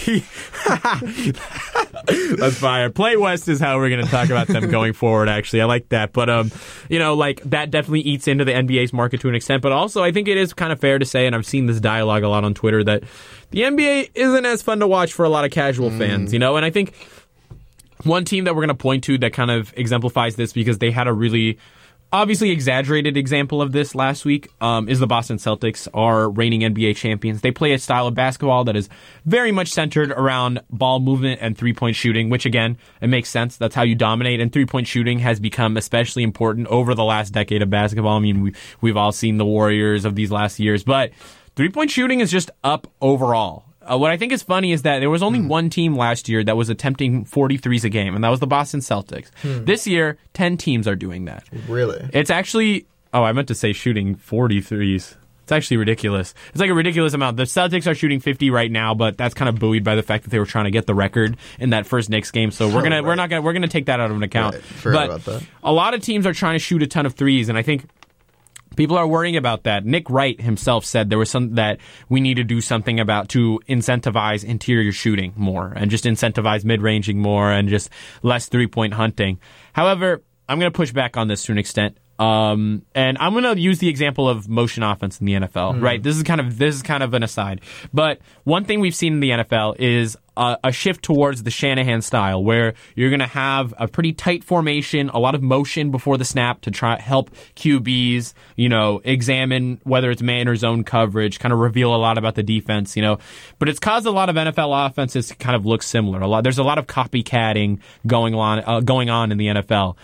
S1: that's fire. Play West is how we're going to talk about them going forward, actually. I like that. But that definitely eats into the NBA's market to an extent. But also, I think it is kind of fair to say, and I've seen this dialogue a lot on Twitter, that the NBA isn't as fun to watch for a lot of casual fans, and I think one team that we're going to point to that kind of exemplifies this, because they had a really obviously exaggerated example of this last week, is the Boston Celtics, our reigning NBA champions. They play a style of basketball that is very much centered around ball movement and three-point shooting, which, again, it makes sense. That's how you dominate, and three-point shooting has become especially important over the last decade of basketball. I mean, we've all seen the Warriors of these last years, but three-point shooting is just up overall. What I think is funny is that there was only one team last year that was attempting 43s a game, and that was the Boston Celtics. This year, 10 teams are doing that.
S2: Really?
S1: It's actually... Oh, I meant to say shooting 43s. It's actually ridiculous. It's like a ridiculous amount. The Celtics are shooting 50 right now, but that's kind of buoyed by the fact that they were trying to get the record in that first Knicks game. So we're gonna take that out of an account.
S2: Right. Forgot about that.
S1: A lot of teams are trying to shoot a ton of threes, and I think people are worrying about that. Nick Wright himself said there was something that we need to do something about to incentivize interior shooting more and just incentivize mid-ranging more and just less three-point hunting. However, I'm going to push back on this to an extent. And I'm going to use the example of motion offense in the NFL, right? This is kind of an aside. But one thing we've seen in the NFL is a shift towards the Shanahan style, where you're going to have a pretty tight formation, a lot of motion before the snap to try help QBs, examine whether it's man or zone coverage, kind of reveal a lot about the defense, But it's caused a lot of NFL offenses to kind of look similar. There's a lot of copycatting going on in the NFL.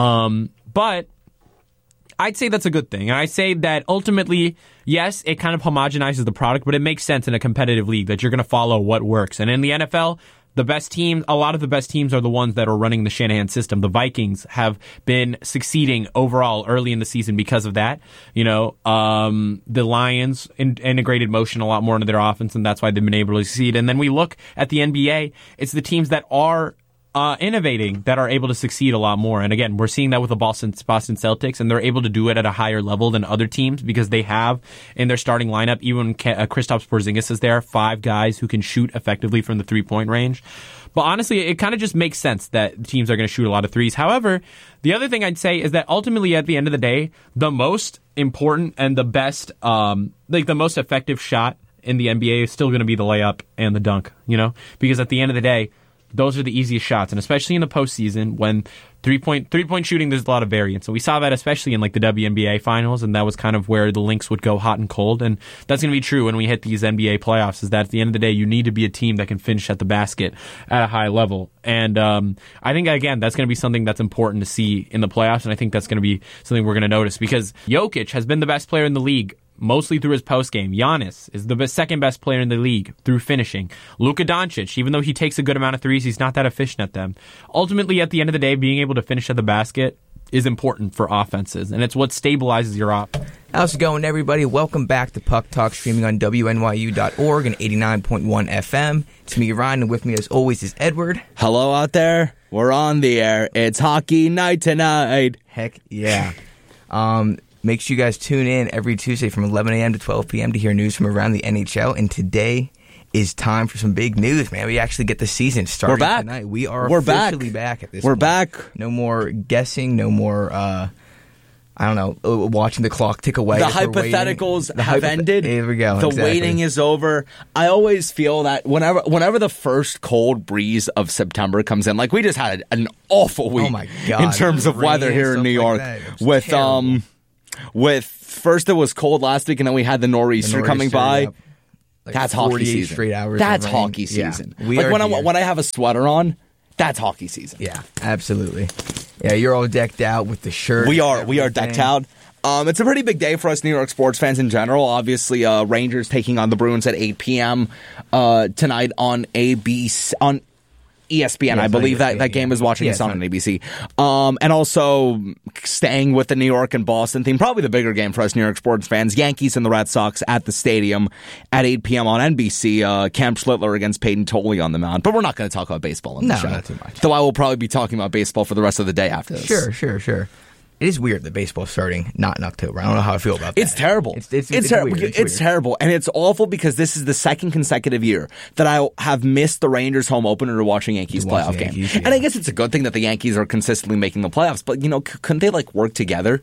S1: But I'd say that's a good thing. And I say that ultimately, yes, it kind of homogenizes the product, but it makes sense in a competitive league that you're going to follow what works. And in the NFL, a lot of the best teams are the ones that are running the Shanahan system. The Vikings have been succeeding overall early in the season because of that. The Lions integrated motion a lot more into their offense, and that's why they've been able to succeed. And then we look at the NBA, it's the teams that are innovating that are able to succeed a lot more. And again, we're seeing that with the Boston Celtics, and they're able to do it at a higher level than other teams because they have in their starting lineup, even when Kristaps Porzingis is there, 5 guys who can shoot effectively from the three-point range. But honestly, it kind of just makes sense that teams are going to shoot a lot of threes. However, the other thing I'd say is that ultimately at the end of the day, the most important and the best, the most effective shot in the NBA is still going to be the layup and the dunk, because at the end of the day, those are the easiest shots, and especially in the postseason when three-point shooting, there's a lot of variance. And we saw that especially in the WNBA finals, and that was kind of where the Lynx would go hot and cold. And that's going to be true when we hit these NBA playoffs, is that at the end of the day, you need to be a team that can finish at the basket at a high level. And I think, again, that's going to be something that's important to see in the playoffs, and I think that's going to be something we're going to notice because Jokic has been the best player in the league mostly through his postgame. Giannis is the second best player in the league through finishing. Luka Doncic, even though he takes a good amount of threes, he's not that efficient at them. Ultimately, at the end of the day, being able to finish at the basket is important for offenses, and it's what stabilizes your offense.
S3: How's it going, everybody? Welcome back to Puck Talk, streaming on WNYU.org and 89.1 FM. It's me, Ryan, and with me, as always, is Edward.
S4: Hello out there. We're on the air. It's hockey night tonight.
S3: Heck yeah. Make sure you guys tune in every Tuesday from 11 a.m. to 12 p.m. to hear news from around the NHL. And today is time for some big news, man. We actually get the season starting tonight. We're officially back at this point.
S4: We're back.
S3: No more guessing. No more, watching the clock tick away.
S4: The hypotheticals have ended.
S3: Here we go.
S4: The waiting is over. I always feel that whenever the first cold breeze of September comes in, we just had an awful week.
S3: Oh my God.
S4: In terms of weather here in New York. With first it was cold last week, and then we had the nor'easter coming by. That's hockey season.
S3: Straight hours.
S4: That's hockey season.
S3: Yeah,
S4: when I have a sweater on, that's hockey season.
S3: Yeah, absolutely. Yeah, you're all decked out with the shirt.
S4: We are decked out. It's a pretty big day for us New York sports fans in general. Obviously, Rangers taking on the Bruins at 8 p.m. Tonight on ESPN. I believe that game is watching us on ABC. And also staying with the New York and Boston theme, probably the bigger game for us New York sports fans, Yankees and the Red Sox at the Stadium at 8 p.m. on NBC. Cam Schlittler against Peyton Tolley on the mound. But we're not going to talk about baseball on the show.
S3: Not too much.
S4: Though I will probably be talking about baseball for the rest of the day after this.
S3: Sure. It is weird that baseball's starting not in October. I don't know how I feel about that.
S4: It's terrible.
S3: It's weird.
S4: It's terrible. And it's awful because this is the second consecutive year that I have missed the Rangers home opener to watching Yankees playoff game.
S3: Yeah.
S4: And I guess it's a good thing that the Yankees are consistently making the playoffs. But, couldn't they work together?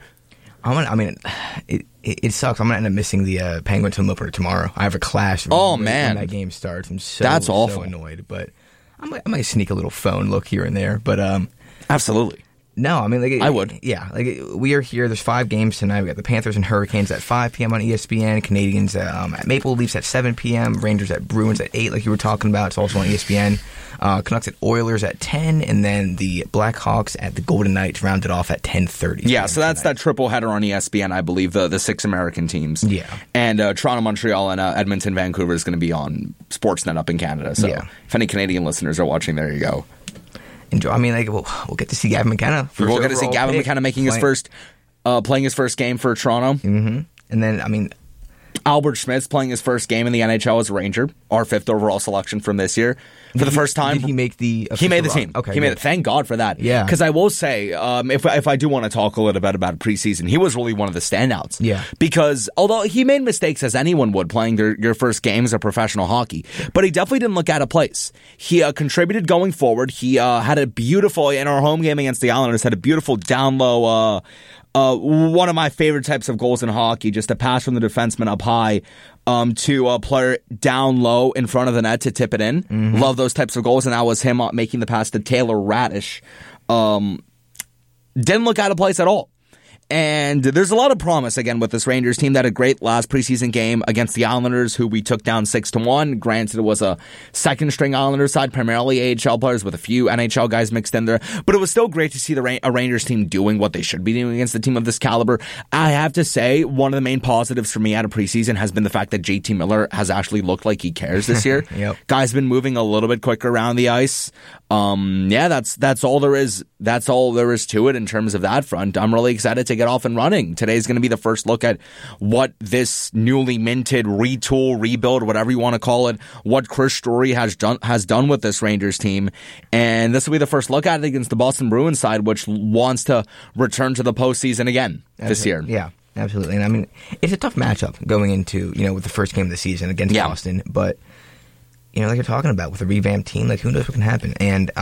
S3: It sucks. I'm going to end up missing the Penguins home opener tomorrow. I have a class when that game starts.
S4: That's awful.
S3: So annoyed. But I might sneak a little phone look here and there. But
S4: absolutely.
S3: No,
S4: I would.
S3: Yeah, we are here. There's 5 games tonight. We got the Panthers and Hurricanes at 5 p.m. on ESPN. Canadians at Maple Leafs at 7 p.m. Rangers at Bruins at 8, like you were talking about. It's also on ESPN. Canucks at Oilers at 10, and then the Blackhawks at the Golden Knights rounded off at 10:30.
S4: Yeah, so that's that triple header on ESPN, I believe, the 6 American teams.
S3: Yeah.
S4: And Toronto, Montreal, and Edmonton, Vancouver is going to be on Sportsnet up in Canada. So if any Canadian listeners are watching, there you go.
S3: Enjoy. We'll get to see Gavin McKenna.
S4: We'll get to see Gavin McKenna making his first, playing his first game for Toronto.
S3: Mm-hmm. And then,
S4: Albert Schmidt's playing his first game in the NHL as a Ranger, our 5th overall selection from this year. For the first time.
S3: Did he make the
S4: He made the
S3: official
S4: team.
S3: Okay,
S4: he made it. Thank God for that.
S3: Yeah.
S4: Because I will say, if I do want to talk a little bit about preseason, he was really one of the standouts.
S3: Yeah.
S4: Because although he made mistakes as anyone would playing your first games of professional hockey, but he definitely didn't look out of place. He contributed going forward. He had a beautiful, in our home game against the Islanders, had a beautiful down low, one of my favorite types of goals in hockey, just a pass from the defenseman up high to a player down low in front of the net to tip it in. Mm-hmm. Love those types of goals, and that was him making the pass to Taylor Radish. Didn't look out of place at all. And there's a lot of promise, again, with this Rangers team that had a great last preseason game against the Islanders, who we took down 6-1. Granted, it was a second-string Islanders side, primarily AHL players with a few NHL guys mixed in there. But it was still great to see a Rangers team doing what they should be doing against a team of this caliber. I have to say, one of the main positives for me out of preseason has been the fact that JT Miller has actually looked like he cares this year.
S3: Yep.
S4: Guy's been moving a little bit quicker around the ice. That's all there is. That's all there is to it in terms of that front. I'm really excited to get off and running. Today's going to be the first look at what this newly minted retool, rebuild, whatever you want to call it, what Chris Story has done with this Rangers team. And this will be the first look at it against the Boston Bruins side, which wants to return to the postseason again this year.
S3: Yeah, absolutely. And I mean, it's a tough matchup going into, with the first game of the season against Boston. But, like you're talking about, with a revamped team, like, who knows what can happen. And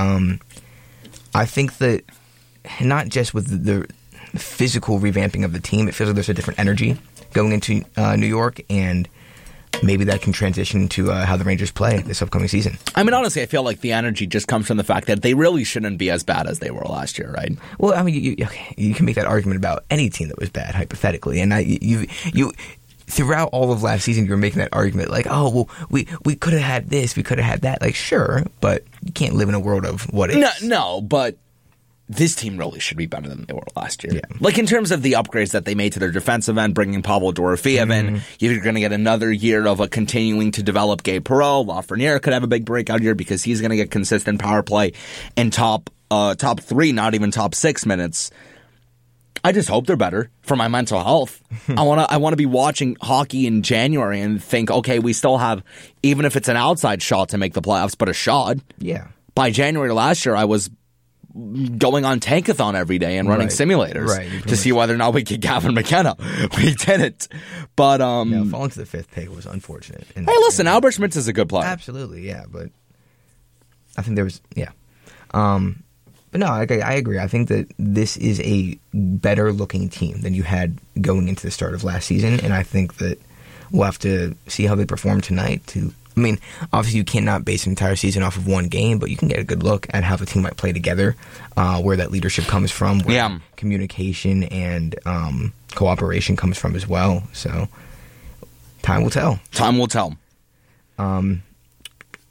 S3: I think that not just with the physical revamping of the team, it feels like there's a different energy going into New York, and maybe that can transition to how the Rangers play this upcoming season.
S4: I mean, honestly, I feel like the energy just comes from the fact that they really shouldn't be as bad as they were last year, right?
S3: Well, I mean, you can make that argument about any team that was bad, hypothetically, and you throughout all of last season, you were making that argument like, oh, well, we could have had this, we could have had that. Like, sure, but you can't live in a world of what is.
S4: No, but this team really should be better than they were last year.
S3: Yeah.
S4: Like, in terms of the upgrades that they made to their defensive end, bringing Pavel Dorofeev in, you're going to get another year of continuing to develop Gabe Perreault. Lafreniere could have a big breakout year because he's going to get consistent power play in top 3, not even top 6 minutes. I just hope they're better for my mental health. I want to be watching hockey in January and think, okay, we still have, even if it's an outside shot to make the playoffs, but a shot.
S3: Yeah.
S4: By January last year, I was going on Tankathon every day and running simulators to see whether or not we could Gavin McKenna. We didn't. But
S3: falling to the 5th pick was unfortunate.
S4: Hey, listen, Albert Schmitz is a good player.
S3: Absolutely, yeah, but I think there was but no, I agree. I think that this is a better looking team than you had going into the start of last season, and I think that we'll have to see how they perform tonight. I mean, obviously you cannot base an entire season off of one game, but you can get a good look at how the team might play together, where that leadership comes from, where communication and cooperation comes from as well. So, time will tell.
S4: Time will tell.
S3: And